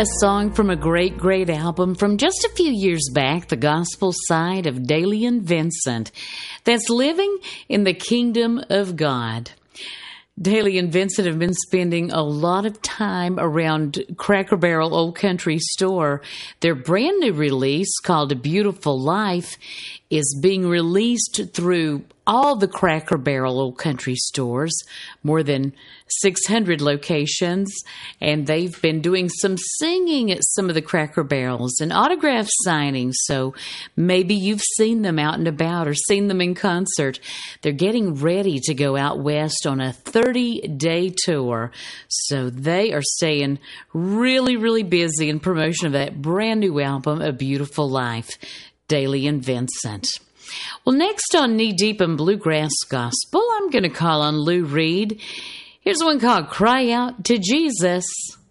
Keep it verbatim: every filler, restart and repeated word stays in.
A song from a great, great album from just a few years back, the gospel side of Dailey and Vincent. That's Living in the Kingdom of God. Dailey and Vincent have been spending a lot of time around Cracker Barrel Old Country Store. Their brand new release, called A Beautiful Life, is being released through all the Cracker Barrel Old Country stores, more than six hundred locations, and they've been doing some singing at some of the Cracker Barrels and autograph signings, so maybe you've seen them out and about or seen them in concert. They're getting ready to go out west on a thirty-day tour, so they are staying really, really busy in promotion of that brand new album, A Beautiful Life, Dailey and Vincent. Well, next on Knee Deep in Bluegrass Gospel, I'm going to call on Lou Reed. Here's one called Cry Out to Jesus.